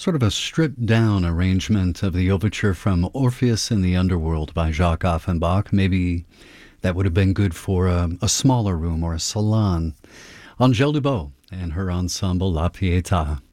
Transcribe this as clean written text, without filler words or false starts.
sort of a stripped-down arrangement of the overture from Orpheus in the Underworld by Jacques Offenbach. Maybe that would have been good for a smaller room or a salon. Angèle Dubos and her ensemble La Pietà.